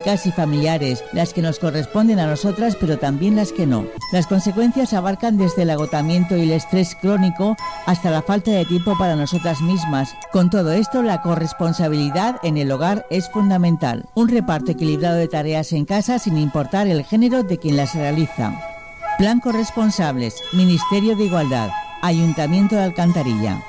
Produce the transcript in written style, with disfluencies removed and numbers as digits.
domésticas y familiares, las que nos corresponden a nosotras, pero también las que no. Las consecuencias abarcan desde el agotamiento y el estrés crónico hasta la falta de tiempo para nosotras mismas. Con todo esto, la corresponsabilidad en el hogar es fundamental. Un reparto equilibrado de tareas en casa sin importar el género de quien las realiza. Plan Corresponsables, Ministerio de Igualdad, Ayuntamiento de Alcantarilla.